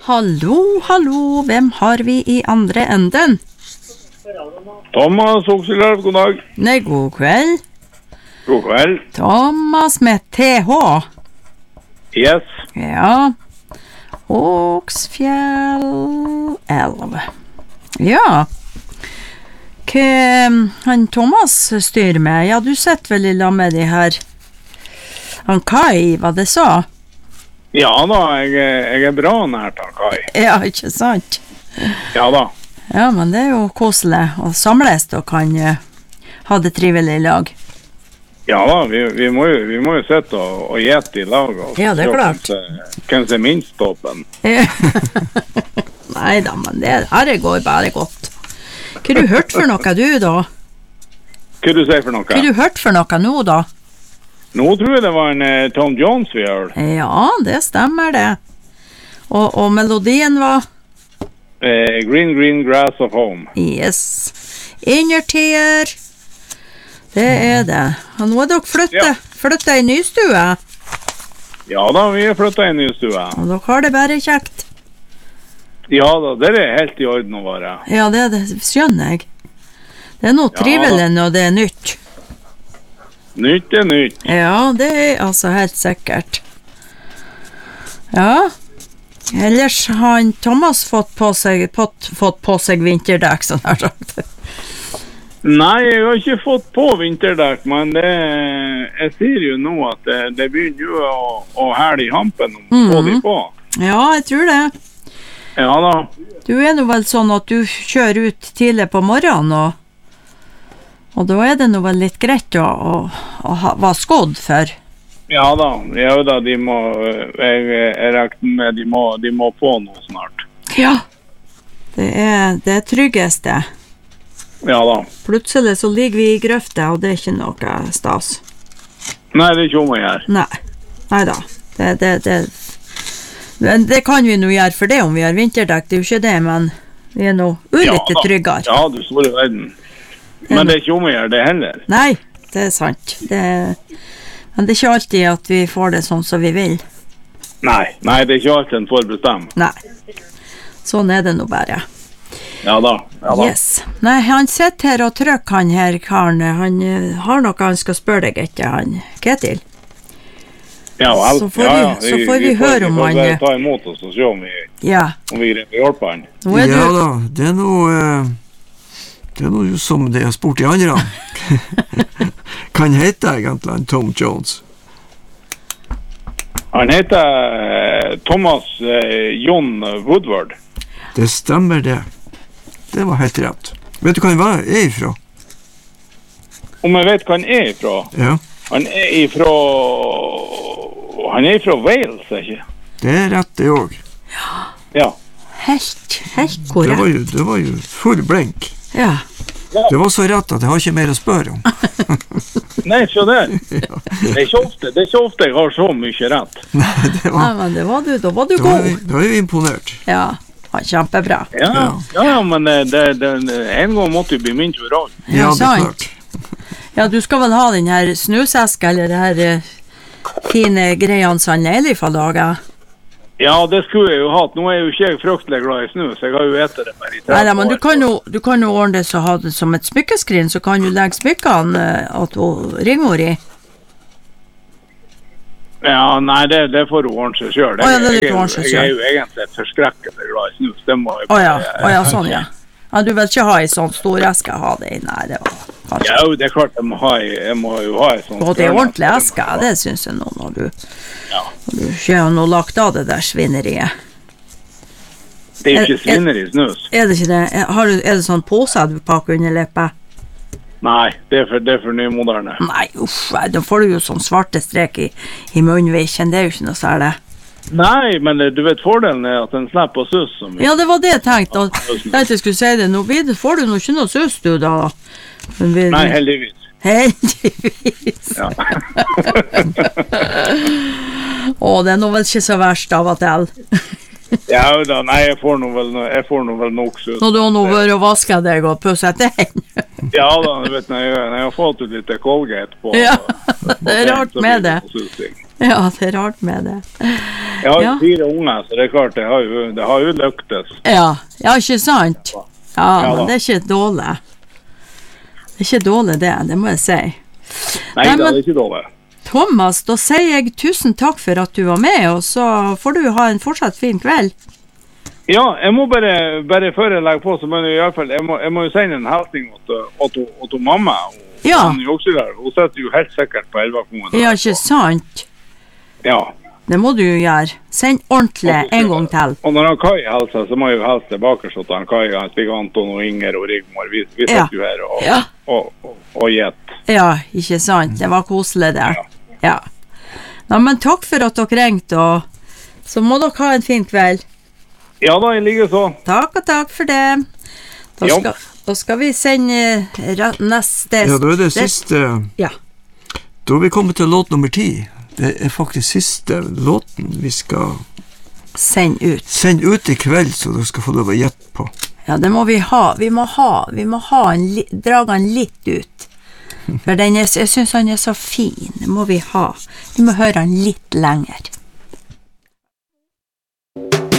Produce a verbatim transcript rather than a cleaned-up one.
Hallo, hallo, hvem har vi i andre enden? Thomas Okseløv, god dag. Nei, god kveld. God kveld. Thomas med T H. Yes. Ja. Åksfjell elv. Ja. Hva han Thomas styrer med? Ja, du sitter vel i lag med de her han Kai, hva det sa? Ja da, jeg, jeg er bra nært han Kai. Ja, ikke sant? Ja da. Ja, men det er jo koselig å samles og kan uh, ha det trivelig i lag. Ja da, vi, vi, må, jo, vi må jo sitte og, og gjette i lag. Og ja, det er klart. Hvem som er minst åpen. Nei da, men det her går bare godt. Hva har du hørt for noe du da? Hva du sier for noe? Hva har du hørt for noe nå da? Nå tror jeg det var en uh, Tom Jones vi gjør. Ja, det stemmer det. Og, og melodien var? Uh, Green Green Grass of Home. Yes. Innertier. Det er det. Og nå er dere flyttet, ja. flyttet i nystue. Ja da, vi er flyttet i nystue. Og dere har det bare kjekt. Ja da, det er helt i orden å være. Ja, det, det skjønner jeg. Det er noe ja. trivelig når det er nytt. Nytt er nytt. Ja, det er altså helt sikkert. Ja. Ellers har han Thomas fått på seg, fått, fått på seg vinterdekk, sånn her sagt. Nei, jeg har ikke fått på vinterdekk, men det, jeg sier jo nå at det, det begynner jo å, å hæle i hampen om mm. få de på. Ja, jeg tror det. Ja da. Du er nå vel sånn at du kjører ut tidlig på morgenen, og Og da er det nå vel litt greit å, å, å ha, være skodd for? Ja da, ja da, de må, jeg, jeg regner med de må, de må på noe snart. Ja, det er det tryggeste. Ja da. Plutselig så ligger vi i grøfte, og det er ikke noe stas. Nei, det er ikke om å gjøre. Nei, nei da. Det, det, det, det, det kan vi nå gjøre for det om vi har vinterdekk, det er jo ikke det, men vi er nå ulitt ja, tryggere. Ja, du står i verden. Men det er ikke om å gjøre det heller. Nei, det er sant. Det, men det er ikke alltid at vi får det sånn som vi vil. Nei, nei, det er ikke alltid en får bestemme. Nei, sånn er det nå bare. Ja da, ja da. Yes. Nei, han sitter her og trykker han her, karen. Han uh, har noe han skal spørre deg etter, han Ketil. Ja, vel. Så får ja, vi, ja. Så får vi, vi høre om han... Vi får ta imot oss og se om vi, ja. om vi greier å hjelpe han. Ja du... da, det er noe... Uh... Det er noe som det har spurt i andre. Kan hete egentlig Tom Jones? Han heter Thomas eh, John Woodward. Det stemmer det. Det var helt rett. Vet du hva han er ifra? Om jeg vet hva han er ifra? Ja. Han er ifra... Han er ifra Wales, ikke? Det er rett det også. Ja. Ja. Helt, helt korrekt. Det var jo, det var jo full blenk. Ja. Det var så rett at jeg har ikke mer å spørre om. Nei, så det. Ja. Det er ikke ofte, det er ikke ofte jeg har så mye rett. Nei, det var... Nei, men det var du, da var du da god. Var vi, da var vi imponert. Ja, kjempebra. Ja, ja. ja men det, det, en gang måtte jo bli min tur også. Ja, det er klart. Ja, du skal vel ha den her snuseska, eller det her uh, fine greiene som han Eilif har laget? Ja, det skulle jeg jo hatt. Nå er jo ikke jeg fryktelig glad i snus. Jeg har jo etter det bare i tretti år. Nei, men du kan jo, du kan jo ordne det så ha det som et smykkeskrin, så kan du legge smykkene uh, at hun ringer i. Ja, nei, det, det får hun ordne seg selv. Å ja, det er litt ordne seg selv. Jeg er jo egentlig skrekkelig glad i snus. Det må jeg bare... Å ja, å ja, sånn ja. Ja, du vil ikke ha i sånn stor eske ha det i? Nei, det var kanskje... Ja, det er klart jeg må, ha i, jeg må jo ha i sånn... Og det er ordentlig eske, det synes jeg nå når du... Ja. Når du ikke har noe lagt av det der svinneriet. Det er jo ikke svinner i snus. Er det ikke det? Har du, er det sånn pose du pakker under leppa? Nei, det er for, det er for nymoderne. Nei, uff, da får du jo sånn svarte strek i, i munnviken, det er jo ikke noe særlig. Nei, men du vet fordelen er at den slipper å sus så mye. Ja, det var det jeg tenkte. Jeg tenkte jeg skulle si det. Nå får du nå ikke noe sus du da. Vi, Nei, heldigvis. Heldigvis. Ja. Å, det er nå vel ikke så verst av og til. Ja da, nei, jeg får nå vel, jeg får nå vel nok sus. Når du har nå vært og vasket deg og pusset deg. Ja da, du vet, når jeg, når jeg har fått ut litt Colgate på... Ja, det er rart med det. Ja, det er rart med det. Jeg har Ja. fire unger, så det er klart, det har jo, det har jo lyktes. Ja, ja, ikke sant? Ja, Ja, men da. det er ikke dårlig. Det er ikke dårlig det, det må jeg si. Nei, Nei, det men- er ikke dårlig. Thomas, da sier jeg tusen takk for at du var med, og så får du ha en fortsatt fin kveld. Ja, jeg må bare, bare før jeg legger på, så må jeg, i hvert fall, jeg, må, jeg må jo sende en hilsning til til mamma. Og Ja. han er jo også der. Hun sitter jo helt sikkert på Elvakongen. Ja, ikke sant? Ja. Det må du jo gjøre. Send ordentlig en gang til. Og når han Kai hilser, så må jeg jo hilse tilbake så til han Kai, han Stig Anton og Inger og Rigmor. Vi, vi sitter Ja. jo her og, Ja. og, og, og gjett. Ja, ikke sant? Det var koselig det. Ja. Nei, men takk for at dere ringte, og så må dere ha en fin kveld. Ja da, jeg ligger så. Takk og takk for det. Da Ja. skal, da skal vi sende ra- neste... Ja, da er det siste. Ja. Da er vi kommet til låt nummer ti. Det er faktisk siste låten vi skal Send ut. sende ut i kveld, så dere skal få lov å gjette på. Ja, det må vi ha. Vi må ha, vi må ha en li, dra den litt ut. For den er, jeg synes han er så fin. Det må vi ha. Vi må høre han litt lenger.